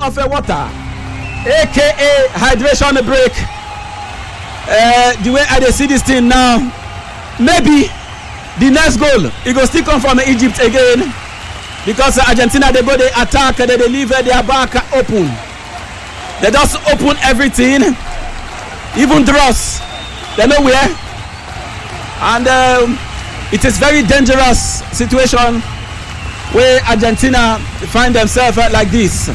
of water, aka hydration break. The way I see this thing now, maybe the next goal it go still come from Egypt again, because Argentina they go they attack, they leave their back open. They just open everything, even draws. They know where, and it is very dangerous situation where Argentina find themselves like this.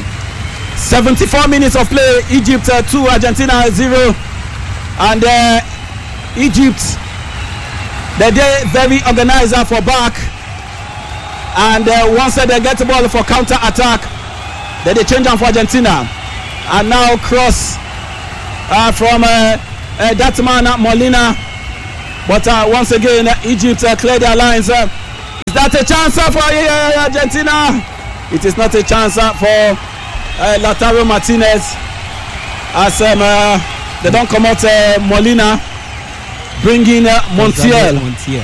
74 minutes of play, Egypt 2, Argentina 0, and Egypt they very organized for back, and once they get the ball for counter attack, then they change them for Argentina, and now cross from that man Molina, but once again Egypt clear their lines. Is that a chance for Argentina? It is not a chance for Lautaro Martinez, as they don't come out Molina, bring in Montiel.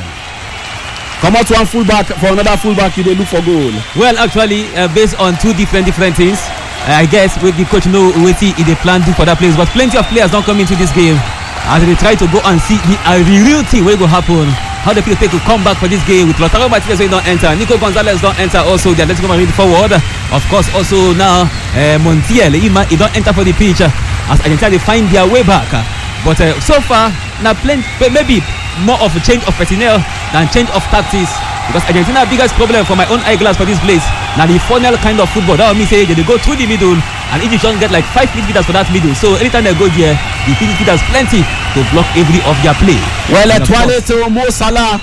Come out one fullback for another fullback, you they look for goal. Well, actually, based on two different things, I guess with the coach know what he they plan to for that place, but plenty of players don't come into this game as they try to go and see the real thing what will happen. How the people take to come back for this game with Lautaro Martinez when don't enter, Nico Gonzalez don't enter, also the Atletico Madrid forward. Of course, also now Montiel he don't enter for the pitch as Argentina they find their way back. But so far, now maybe more of a change of personnel than change of tactics, because Argentina biggest problem for my own eyeglass for this place now the funnel kind of football. That would mean say they go through the middle and Egypt don't get like 5 midfielders for that middle. So anytime they go there, the midfielders plenty to block every of their play. Well, toilet to Mo Salah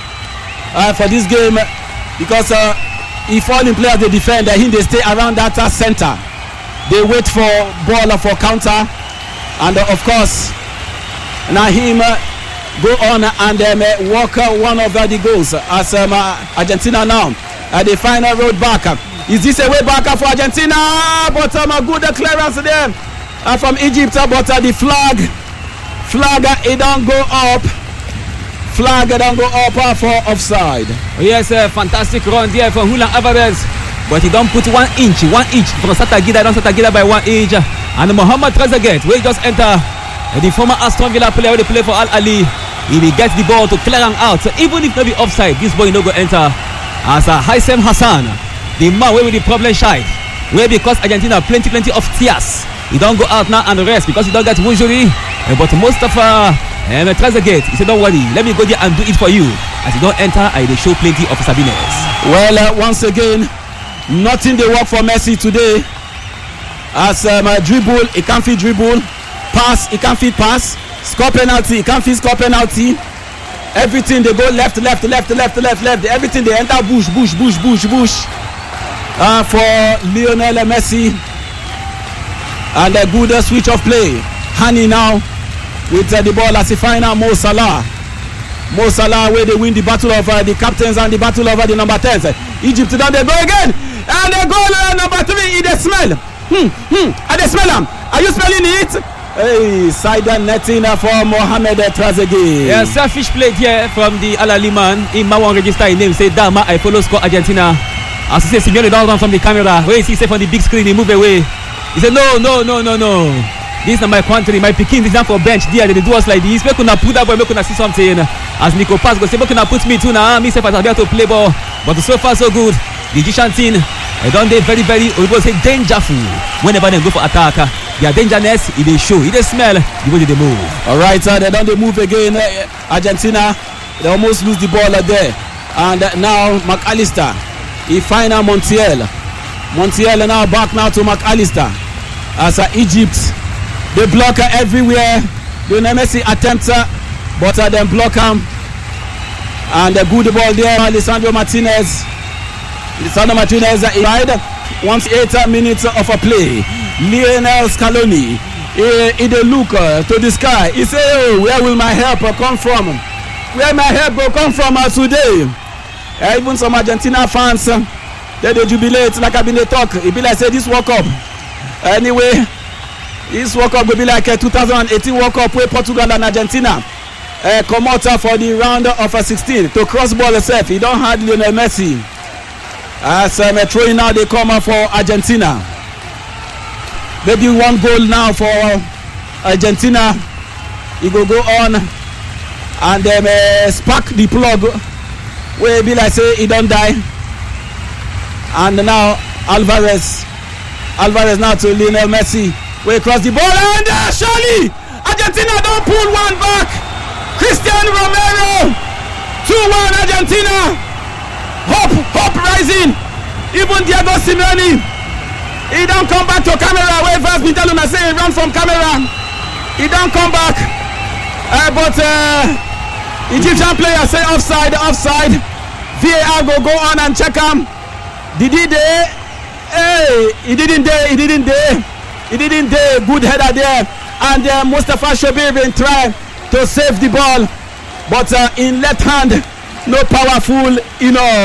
for this game, because if all in players they defend, they stay around that center. They wait for ball for counter, and of course now him go on and walk one of the goals as Argentina now the final road back. Is this a way back for Argentina? But a good clearance there from Egypt, but the flag it don't go up. Flag don't go up for offside. Yes, fantastic run there for Julian Alvarez, but he don't put 1 inch from Satagida, don't Satagida by 1 inch. And Mohamed Trezeguet will just enter, the former Aston Villa player will play for Al Ali. He will get the ball to clear him out. So even if not be offside, this boy no go enter. As Haitham Hassan, the man with the problem child, where because Argentina plenty of tears, he don't go out now and rest because he don't get injury. But Mustafa Trezeguet, he said don't worry, let me go there and do it for you. As he don't enter, I will show plenty of Sabines. Well, once again, nothing they work for Messi today. As dribble, he can't fit dribble. Pass, he can't fit pass. Score penalty, he can't fit score penalty. Everything they go left. Everything they enter bush. For Lionel Messi. And a good switch of play. Hani now with the ball as he find out Mo Salah. Mo Salah where they win the battle of the captains and the battle over the number 10s. Egypt down they go again. And they go number 3 in the smell. And they smell them. Are you smelling it? Hey, side netting for Mohamed Trezeguet. Yeah, selfish play here from the Al Ali man. He might want to register his name. Say, Dama, I follow score Argentina. As he says, Simeone down from the camera. Where is he say from the big screen? He move away. He said, no. This is not my country. My Peking is not for bench. There, they do us like this. We could not put that boy. We could not see something. As Nico Pass go say, we could not put me too now. Me say, I have to play ball. But so far so good. The Egyptian team, they don't they very, we will say dangerful whenever they go for attack. Their dangerousness, if they show, if they smell, the way they move. Alright, they don't move again. Argentina, they almost lose the ball there. And now McAllister, he find Montiel. Montiel now back now to McAllister. As Egypt, they block everywhere. Lionel Messi attempts, but then block him. And a good ball there, Lisandro Martinez. Lisandro Martinez inside. 18 minutes of a play. Lionel Scaloni, he look to the sky. He say, oh, where will my help come from? Where my help will come from today? Even some Argentina fans, they jubilate like I've been a talk. It be like say this World Cup. Anyway, this World Cup will be like a 2018 World Cup where Portugal and Argentina come out for the round of 16 to cross ball itself. He don't have Lionel Messi. As throwing now they come for Argentina. maybe 1 goal now for Argentina. He go on and spark the plug wey be like say he don die. And now Alvarez now to Lionel Messi, wey cross the ball, and surely Argentina don pull one back. Christian Romero, 2-1 Argentina. Hope rising. Even Diego Simeone, he don't come back to camera. Where first been telling us say he run from camera. He don't come back. But Egyptian player say offside. VAR go on and check him. Did he there? Hey, he didn't there. Good header there. And Mustafa Shobir been trying to save the ball, but in left hand, no powerful enough.